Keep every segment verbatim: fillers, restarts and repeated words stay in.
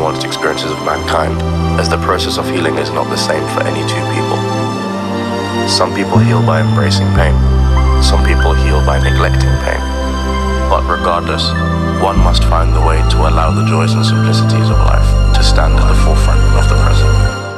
nuanced experiences of mankind, as the process of healing is not the same for any two people. Some people heal by embracing pain. Some people heal by neglecting pain. But regardless, one must find the way to allow the joys and simplicities of life to stand at the forefront of the present.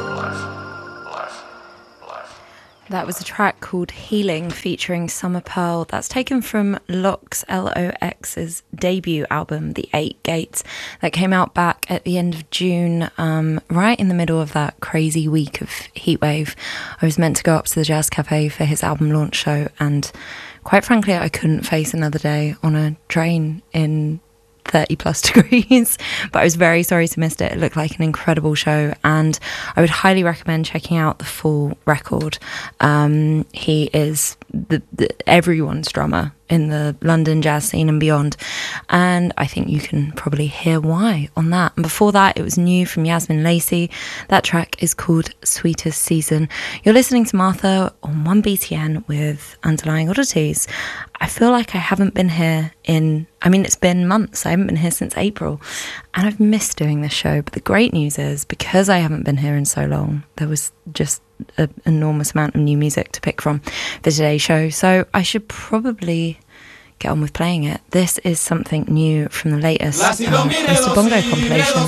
That was a track called Healing featuring Summer Pearl. That's taken from Lox, L O X's debut album, The Eight Gates, that came out back at the end of June, um, right in the middle of that crazy week of heatwave. I was meant to go up to the Jazz Cafe for his album launch show, and quite frankly, I couldn't face another day on a train in thirty plus degrees, but I was very sorry to miss it. It looked like an incredible show, and I would highly recommend checking out the full record. Um, he is the, the everyone's drummer in the London jazz scene and beyond, and I think you can probably hear why on that. And before that, it was new from Yasmin Lacey. That track is called Sweetest Season. You're listening to Martha on one B T N with Underlying Oddities. I feel like I haven't been here in, I mean, it's been months. I haven't been here since April, and I've missed doing this show. But the great news is, because I haven't been here in so long, there was just an enormous amount of new music to pick from for today's show. So I should probably get on with playing it. This is something new from the latest uh, Mister Bongo compilation.